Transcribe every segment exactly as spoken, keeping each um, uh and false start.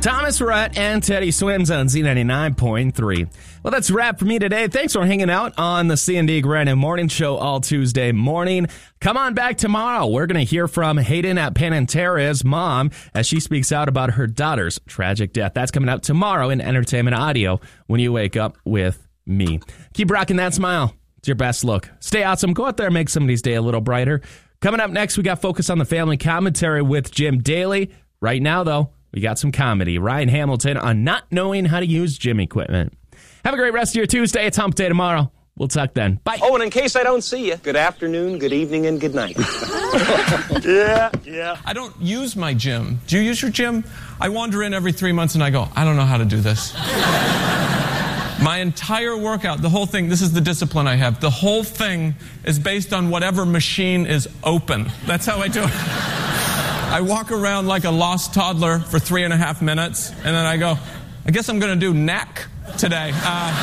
Thomas Rhett and Teddy Swims on Z ninety-nine point three. Well, that's a wrap for me today. Thanks for hanging out on the C and D Grand Morning Show all Tuesday morning. Come on back tomorrow. We're going to hear from Hayden at Pananteria's mom as she speaks out about her daughter's tragic death. That's coming up tomorrow in Entertainment Audio when you wake up with me. Keep rocking that smile. It's your best look. Stay awesome. Go out there and make somebody's day a little brighter. Coming up next, we got Focus on the Family commentary with Jim Daly. Right now, though, we got some comedy. Ryan Hamilton on not knowing how to use gym equipment. Have a great rest of your Tuesday. It's Hump Day tomorrow. We'll talk then. Bye. Oh, and in case I don't see you, good afternoon, good evening, and good night. yeah, yeah. I don't use my gym. Do you use your gym? I wander in every three months and I go, I don't know how to do this. My entire workout, the whole thing, this is the discipline I have. The whole thing is based on whatever machine is open. That's how I do it. I walk around like a lost toddler for three and a half minutes, and then I go, I guess I'm going to do neck today.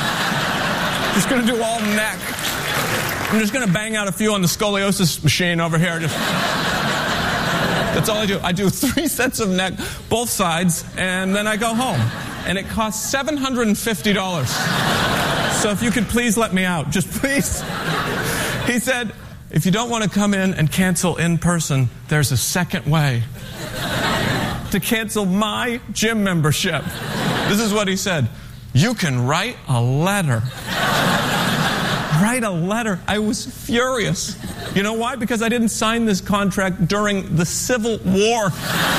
Uh, just going to do all neck. I'm just going to bang out a few on the scoliosis machine over here. Just, that's all I do. I do three sets of neck, both sides, and then I go home. And it costs seven hundred fifty dollars. So if you could please let me out, just please. He said, if you don't want to come in and cancel in person, there's a second way to cancel my gym membership. This is what he said. You can write a letter. Write a letter. I was furious. You know why? Because I didn't sign this contract during the Civil War.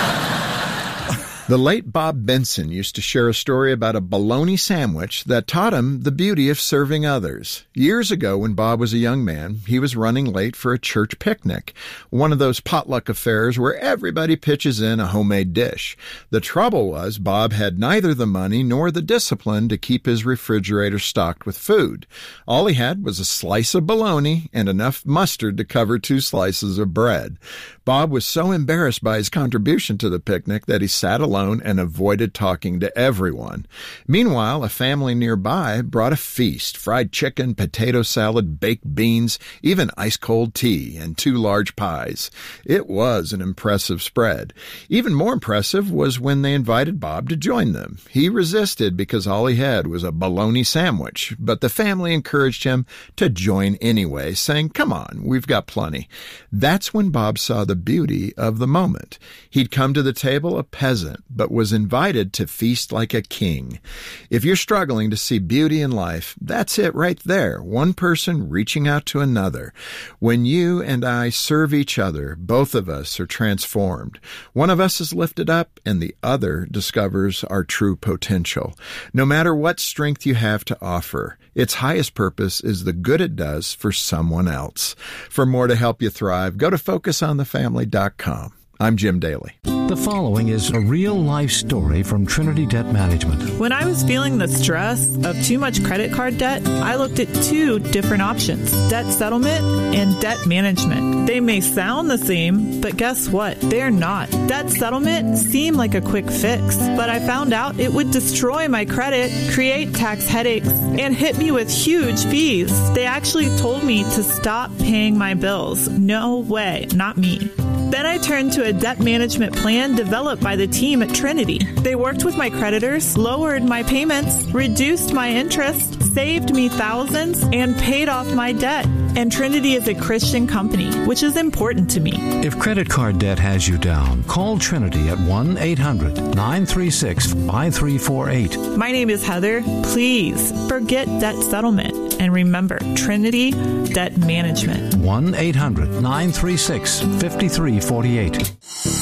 The late Bob Benson used to share a story about a bologna sandwich that taught him the beauty of serving others. Years ago, when Bob was a young man, he was running late for a church picnic, one of those potluck affairs where everybody pitches in a homemade dish. The trouble was Bob had neither the money nor the discipline to keep his refrigerator stocked with food. All he had was a slice of bologna and enough mustard to cover two slices of bread. Bob was so embarrassed by his contribution to the picnic that he sat alone and avoided talking to everyone. Meanwhile, a family nearby brought a feast: fried chicken, potato salad, baked beans, even ice-cold tea, and two large pies. It was an impressive spread. Even more impressive was when they invited Bob to join them. He resisted because all he had was a bologna sandwich, but the family encouraged him to join anyway, saying, "Come on, we've got plenty." That's when Bob saw the beauty of the moment. He'd come to the table a peasant, but was invited to feast like a king. If you're struggling to see beauty in life, that's it right there. One person reaching out to another. When you and I serve each other, both of us are transformed. One of us is lifted up and the other discovers our true potential. No matter what strength you have to offer, its highest purpose is the good it does for someone else. For more to help you thrive, go to focus on the family dot com. I'm Jim Daly. The following is a real-life story from Trinity Debt Management. When I was feeling the stress of too much credit card debt, I looked at two different options: debt settlement and debt management. They may sound the same, but guess what? They're not. Debt settlement seemed like a quick fix, but I found out it would destroy my credit, create tax headaches, and hit me with huge fees. They actually told me to stop paying my bills. No way, not me. Then I turned to a debt management plan developed by the team at Trinity. They worked with my creditors, lowered my payments, reduced my interest, saved me thousands, and paid off my debt. And Trinity is a Christian company, which is important to me. If credit card debt has you down, call Trinity at one eight hundred nine three six five three four eight. My name is Heather. Please forget debt settlement. And remember, Trinity Debt Management. one eight hundred nine three six five three four eight.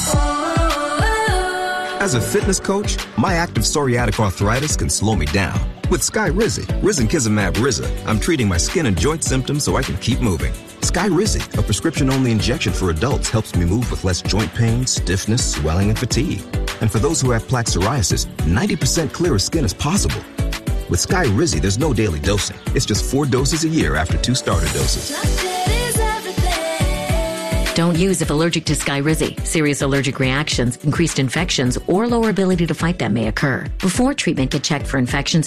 As a fitness coach, my active psoriatic arthritis can slow me down. With Skyrizi, Risankizumab Riza, I'm treating my skin and joint symptoms so I can keep moving. Skyrizi, a prescription-only injection for adults, helps me move with less joint pain, stiffness, swelling, and fatigue. And for those who have plaque psoriasis, ninety percent clearer skin is possible. With Skyrizi, there's no daily dosing. It's just four doses a year after two starter doses. Don't use if allergic to Skyrizi. Serious allergic reactions, increased infections, or lower ability to fight them may occur. Before treatment, get checked for infections